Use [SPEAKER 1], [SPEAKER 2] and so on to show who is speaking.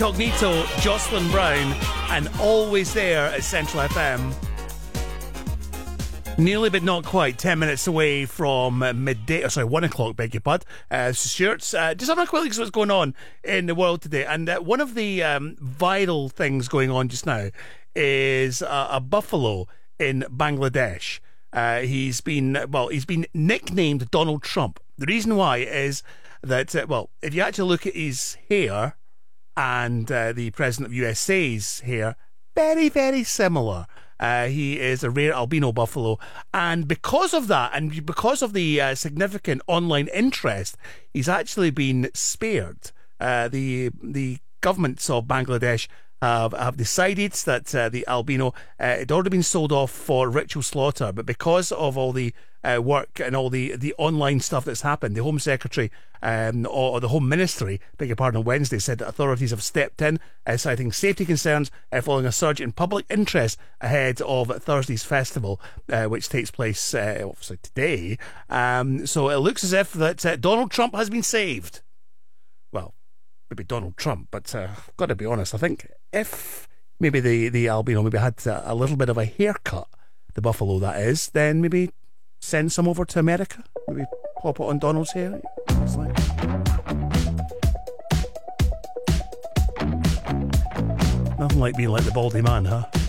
[SPEAKER 1] Incognito, Jocelyn Brown, and Always There at Central FM. Nearly but not quite 10 minutes away from midday, 1 o'clock, beg your pardon. Stuart's just having a quick look at what's going on in the world today. And one of the viral things going on just now is a buffalo in Bangladesh. He's been nicknamed Donald Trump. The reason why is that, if you actually look at his hair and the President of USA's hair, very, very similar. He is a rare albino buffalo, and because of that, and because of the significant online interest, he's actually been spared. The governments of Bangladesh have decided that the albino had already been sold off for ritual slaughter, but because of all the work and all the online stuff that's happened, the Home Secretary or the Home Ministry, beg your pardon, on Wednesday said that authorities have stepped in, citing safety concerns following a surge in public interest ahead of Thursday's festival, which takes place obviously today. So it looks as if that Donald Trump has been saved. Well, maybe Donald Trump, but I've got to be honest, I think if maybe the albino maybe had a little bit of a haircut, the buffalo that is, then maybe send some over to America, maybe pop it on Donald's hair. It's like... Nothing like being like the baldy man, huh?